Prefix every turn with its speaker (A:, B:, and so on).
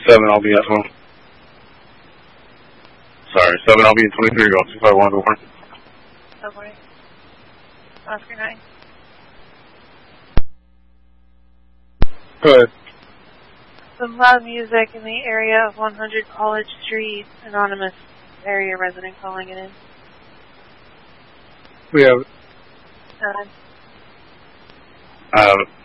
A: 7, I'll be at 1. Sorry, 7, I'll be in 23, go 251, good morning.
B: Good morning. Oscar 9.
A: Go ahead.
B: Some loud music in the area of 100 College Street. Anonymous area resident calling it in.
A: We have it.
B: 7.